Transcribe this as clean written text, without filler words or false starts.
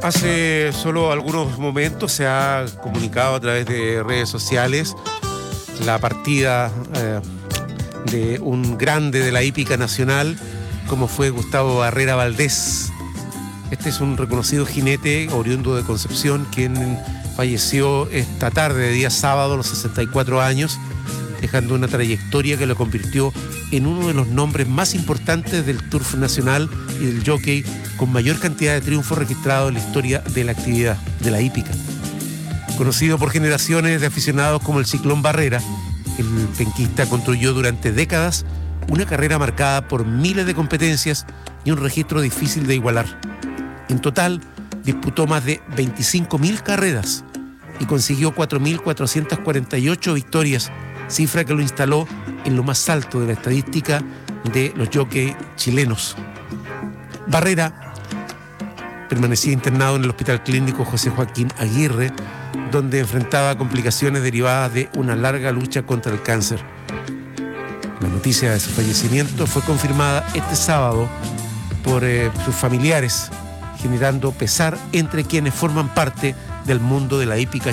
Hace solo algunos momentos se ha comunicado a través de redes sociales la partida de un grande de la hípica nacional como fue Gustavo Barrera Valdés. Este es un reconocido jinete oriundo de Concepción, quien falleció esta tarde de día sábado a los 64 años, dejando una trayectoria que lo convirtió en uno de los nombres más importantes del turf nacional y del jockey con mayor cantidad de triunfos registrados en la historia de la actividad de la hípica. Conocido por generaciones de aficionados como el Ciclón Barrera, el penquista construyó durante décadas una carrera marcada por miles de competencias y un registro difícil de igualar. En total, disputó más de 25.000 carreras y consiguió 4.448 victorias, cifra que lo instaló en lo más alto de la estadística de los jockeys chilenos. Barrera permanecía internado en el Hospital Clínico José Joaquín Aguirre, donde enfrentaba complicaciones derivadas de una larga lucha contra el cáncer. La noticia de su fallecimiento fue confirmada este sábado por sus familiares, generando pesar entre quienes forman parte del mundo de la hípica